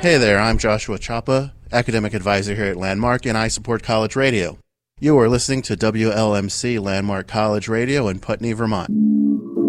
Hey there, I'm Joshua Chapa, Academic Advisor here at Landmark, and I support college radio. You are listening to WLMC Landmark College Radio in Putney, Vermont.